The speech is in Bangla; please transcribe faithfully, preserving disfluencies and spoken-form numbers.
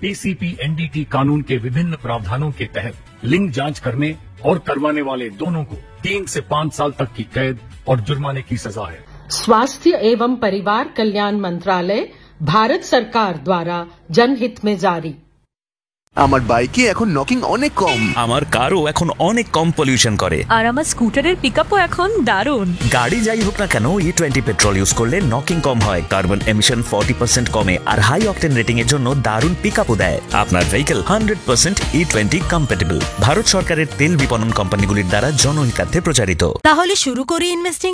पीसीपी एनडीटी कानून के विभिन्न प्रावधानों के तहत लिंग जांच करने और करवाने वाले दोनों को तीन से पाँच साल तक की कैद और जुर्माने की सजा है। स्वास्थ्य एवं परिवार कल्याण मंत्रालय, भारत सरकार द्वारा जनहित में जारी। আমার বাইকে এখন নকিং অনেক কম। আমার কারও এখন অনেক কম পলিউশন করে। আর আমার স্কুটারের পিকআপও এখন দারুণ। গাড়ি যাই হোক না কেন ই টোয়েন্টি পেট্রোল ইউজ করলে নকিং কম হয়, কার্বন এমিশন ফর্টি পার্সেন্ট কমে আর হাই অকটেন রেটিং এর জন্য দারুণ পিকআপও দেয়। আপনার vehicle hundred percent E twenty compatible. Bharat সরকারের তেল বিপণন কোম্পানিগুলির দ্বারা জনহিতার্থে প্রচারিত। তাহলে শুরু করি ইনভেস্টিং